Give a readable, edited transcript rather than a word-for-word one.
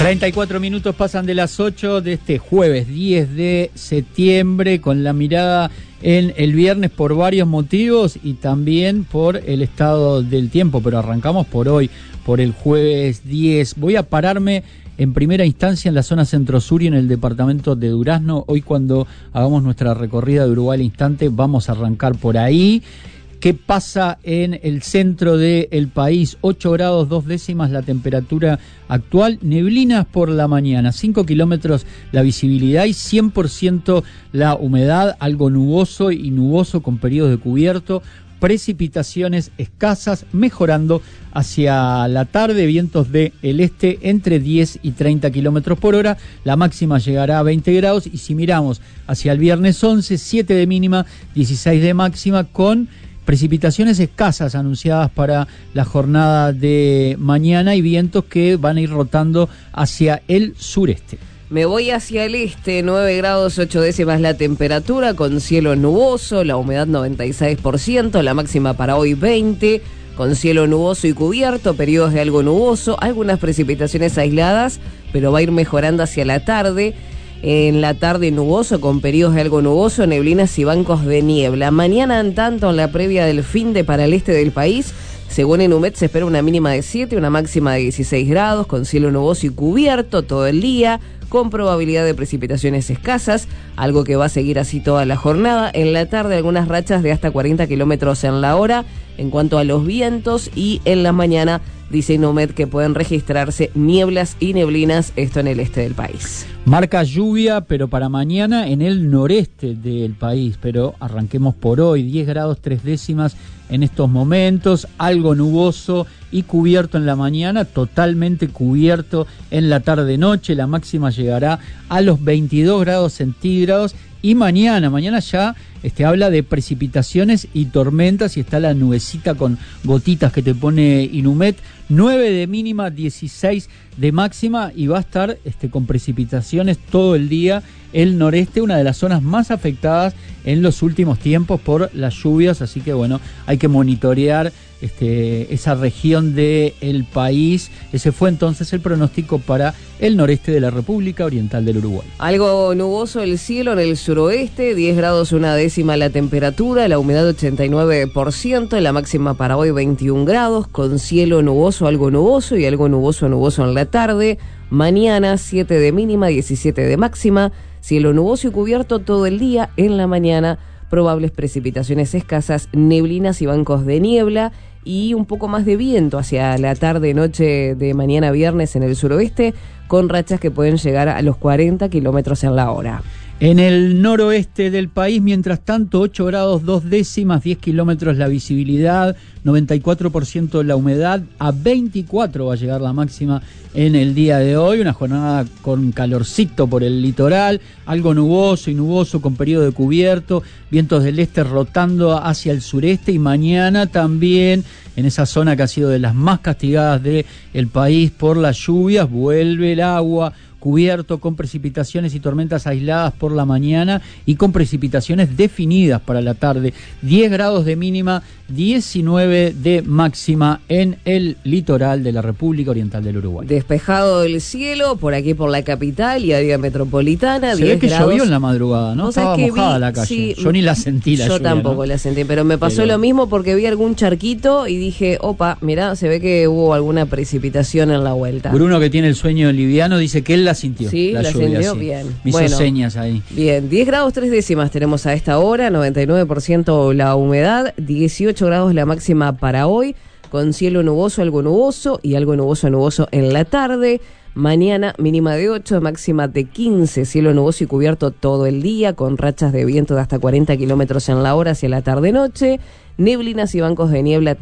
34 minutos pasan de las 8 de este jueves 10 de septiembre, con la mirada en el viernes por varios motivos y también por el estado del tiempo, pero arrancamos por hoy, por el jueves 10. Voy a pararme en primera instancia en la zona centro-sur y en el departamento de Durazno. Hoy, cuando hagamos nuestra recorrida de Uruguay al instante, vamos a arrancar por ahí. ¿Qué pasa en el centro del país? 8 grados 2 décimas la temperatura actual, neblinas por la mañana, 5 kilómetros la visibilidad y 100% la humedad, algo nuboso y nuboso con periodos de cubierto, precipitaciones escasas, mejorando hacia la tarde, vientos del este entre 10 y 30 kilómetros por hora, la máxima llegará a 20 grados y si miramos hacia el viernes 11, 7 de mínima, 16 de máxima, con precipitaciones escasas anunciadas para la jornada de mañana y vientos que van a ir rotando hacia el sureste. Me voy hacia el este, 9 grados 8 décimas la temperatura, con cielo nuboso, la humedad 96%, la máxima para hoy 20, con cielo nuboso y cubierto, periodos de algo nuboso, algunas precipitaciones aisladas, pero va a ir mejorando hacia la tarde. En la tarde nuboso, con periodos de algo nuboso, neblinas y bancos de niebla. Mañana, en tanto, en la previa del fin de para el este del país, según Enumet, se espera una mínima de 7, una máxima de 16 grados, con cielo nuboso y cubierto todo el día, con probabilidad de precipitaciones escasas, algo que va a seguir así toda la jornada. En la tarde, algunas rachas de hasta 40 kilómetros en la hora en cuanto a los vientos, y en la mañana dice Enumet que pueden registrarse nieblas y neblinas, esto en el este del país. Marca lluvia, pero para mañana en el noreste del país, pero arranquemos por hoy, 10 grados 3 décimas en estos momentos, algo nuboso y cubierto en la mañana, totalmente cubierto en la tarde-noche, la máxima llegará a los 22 grados centígrados. Y mañana ya habla de precipitaciones y tormentas, y está la nubecita con gotitas que te pone Inumet, 9 de mínima, 16 de máxima, y va a estar con precipitaciones todo el día el noreste, una de las zonas más afectadas en los últimos tiempos por las lluvias, así que bueno, hay que monitorear esa región del país. Ese fue entonces el pronóstico para el noreste de la República Oriental del Uruguay. Algo nuboso el cielo en el suroeste, 10 grados 1 décima la temperatura, la humedad 89%, la máxima para hoy 21 grados, con cielo nuboso, algo nuboso y algo nuboso en la tarde. Mañana 7 de mínima, 17 de máxima, cielo nuboso y cubierto todo el día. En la mañana, probables precipitaciones escasas, neblinas y bancos de niebla, y un poco más de viento hacia la tarde-noche de mañana viernes en el suroeste, con rachas que pueden llegar a los 40 kilómetros en la hora. En el noroeste del país, mientras tanto, 8 grados 2 décimas, 10 kilómetros la visibilidad, 94% la humedad, a 24 va a llegar la máxima en el día de hoy, una jornada con calorcito por el litoral, algo nuboso y nuboso con periodo de cubierto, vientos del este rotando hacia el sureste, y mañana también en esa zona que ha sido de las más castigadas del país por las lluvias, vuelve el agua, cubierto con precipitaciones y tormentas aisladas por la mañana y con precipitaciones definidas para la tarde. 10 grados de mínima, 19 de máxima en el litoral de la República Oriental del Uruguay. Despejado el cielo por aquí por la capital y área metropolitana. Se ve que llovió en la madrugada, ¿no? Estaba mojada la calle. Sí, yo ni la sentí la lluvia. Yo tampoco, ¿no? La sentí, pero me pasó lo mismo porque vi algún charquito y dije, opa, mirá, se ve que hubo alguna precipitación en la vuelta. Bruno, que tiene el sueño liviano, dice que él la sintió. Sí, la lluvia, sintió, sí. bien. Me hizo señas ahí. Bien, 10 grados 3 décimas tenemos a esta hora, 99% la humedad, 18 grados la máxima para hoy, con cielo nuboso, algo nuboso y algo nuboso en la tarde. Mañana mínima de 8, máxima de 15, cielo nuboso y cubierto todo el día, con rachas de viento de hasta 40 kilómetros en la hora hacia la tarde-noche, neblinas y bancos de niebla